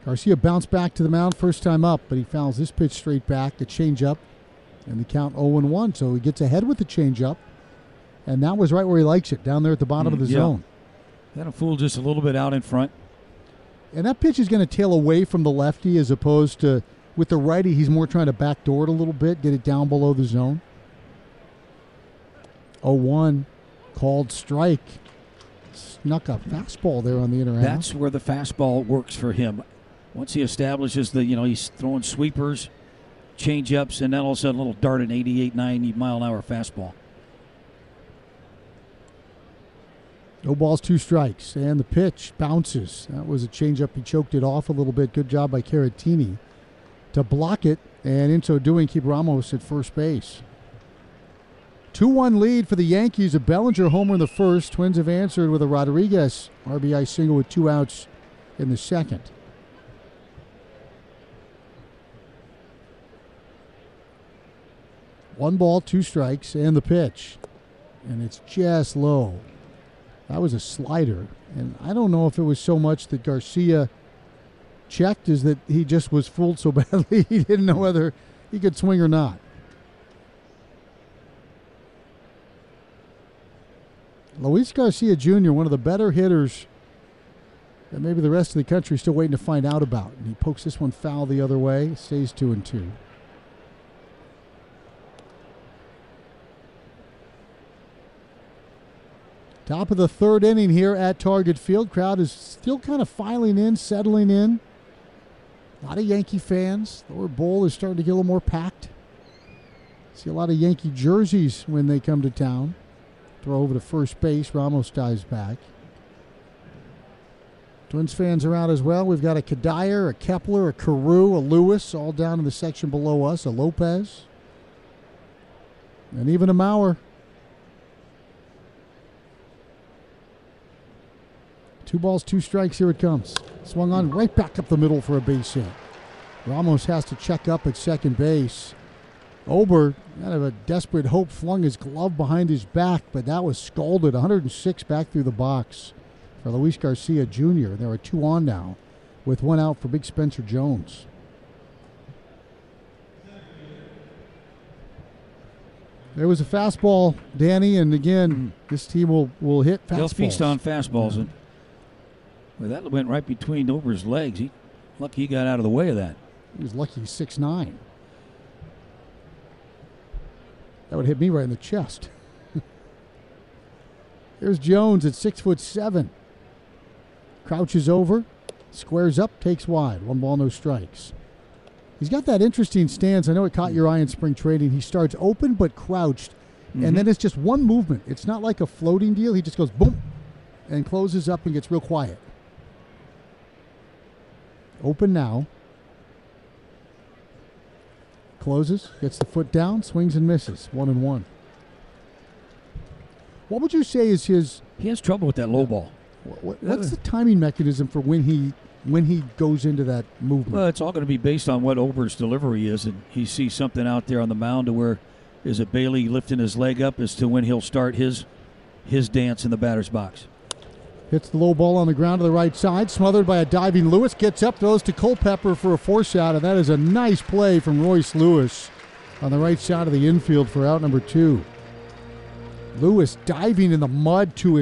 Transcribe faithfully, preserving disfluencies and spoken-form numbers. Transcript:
Garcia bounced back to the mound first time up, but he fouls this pitch straight back, the changeup, and the count oh and one. So he gets ahead with the changeup, and that was right where he likes it, down there at the bottom mm, of the yeah. zone. Had a fool just a little bit out in front. And that pitch is going to tail away from the lefty as opposed to with the righty, he's more trying to backdoor it a little bit, get it down below the zone. oh one, called strike. Snuck a fastball there on the inner half. That's where the fastball works for him. Once he establishes that, you know, he's throwing sweepers, change-ups, and then all of a sudden a little dart, an eighty-eight, ninety mile an hour fastball. No balls, two strikes, and the pitch bounces. That was a changeup. He choked it off a little bit. Good job by Caratini to block it, and in so doing, keep Ramos at first base. two one lead for the Yankees. A Bellinger homer in the first. Twins have answered with a Rodriguez R B I single with two outs in the second. One ball, two strikes, and the pitch. And it's just low. That was a slider. And I don't know if it was so much that Garcia checked as that he just was fooled so badly he didn't know whether he could swing or not. Luis Garcia Junior, one of the better hitters that maybe the rest of the country is still waiting to find out about. And he pokes this one foul the other way. Stays two and two. Top of the third inning here at Target Field. Crowd is still kind of filing in, settling in. A lot of Yankee fans. Lower bowl is starting to get a little more packed. See a lot of Yankee jerseys when they come to town. Throw over to first base. Ramos dives back. Twins fans are out as well. We've got a Kadire, a Kepler, a Carew, a Lewis, all down in the section below us. A Lopez. And even a Mauer. Two balls, two strikes. Here it comes. Swung on right back up the middle for a base hit. Ramos has to check up at second base. Ober, kind of a desperate hope, flung his glove behind his back, but that was scalded. one oh six back through the box for Luis Garcia Junior There are two on now with one out for Big Spencer Jones. There was a fastball, Danny, and again, this team will, will hit fastballs. They'll feast on fastballs. Yeah. And well, that went right between Ober's legs. He lucky he got out of the way of that. He was lucky he's six nine. That would hit me right in the chest. Here's Jones at six foot seven. Crouches over, squares up, takes wide. One ball, no strikes. He's got that interesting stance. I know it caught your eye in spring training. He starts open but crouched, mm-hmm. and then it's just one movement. It's not like a floating deal. He just goes boom and closes up and gets real quiet. Open now. Closes, gets the foot down, swings and misses. One and one. What would you say is his... He has trouble with that low ball. What, what, what's the timing mechanism for when he when he goes into that movement? Well, it's all going to be based on what Ober's delivery is, and he sees something out there on the mound to where is it Bailey lifting his leg up as to when he'll start his his dance in the batter's box. Hits the low ball on the ground to the right side, smothered by a diving Lewis. Gets up, throws to Culpepper for a force out, and that is a nice play from Royce Lewis on the right side of the infield for out number two. Lewis diving in the mud to his